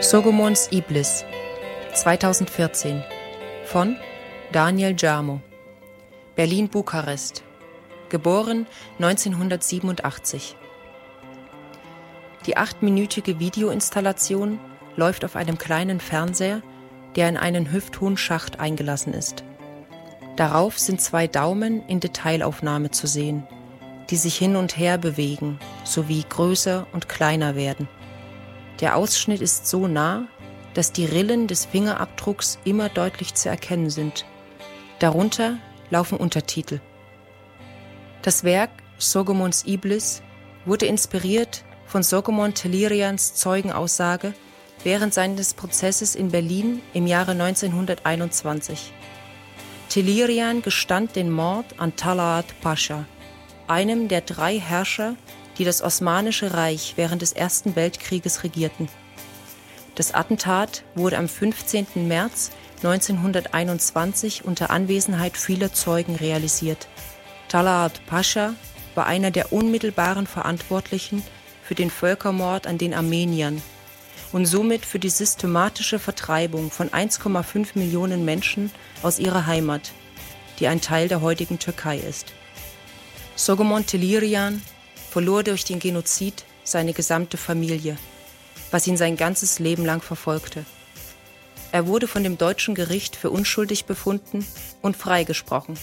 Sogomons Iblis 2014 von Daniel Jarmo. Berlin-Bukarest. Geboren 1987. Die 8-minütige Videoinstallation läuft auf einem kleinen Fernseher, der in einen hüfthohen Schacht eingelassen ist. Darauf sind 2 Daumen in Detailaufnahme zu sehen, die sich hin und her bewegen, sowie größer und kleiner werden. Der Ausschnitt ist so nah, dass die Rillen des Fingerabdrucks immer deutlich zu erkennen sind. Darunter laufen Untertitel. Das Werk Sogomons Iblis wurde inspiriert von Sogomon Tehlirians Zeugenaussage während seines Prozesses in Berlin im Jahre 1921. Tehlirian gestand den Mord an Talat Pascha, einem der 3 Herrscher, die das Osmanische Reich während des Ersten Weltkrieges regierten. Das Attentat wurde am 15. März 1921 unter Anwesenheit vieler Zeugen realisiert. Talat Pascha war einer der unmittelbaren Verantwortlichen für den Völkermord an den Armeniern und somit für die systematische Vertreibung von 1,5 Millionen Menschen aus ihrer Heimat, die ein Teil der heutigen Türkei ist. Sogomon Tehlirian verlor durch den Genozid seine gesamte Familie, was ihn sein ganzes Leben lang verfolgte. Er wurde von dem deutschen Gericht für unschuldig befunden und freigesprochen.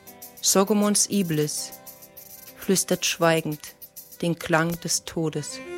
Sogomons Iblis flüstert schweigend den Klang des Todes.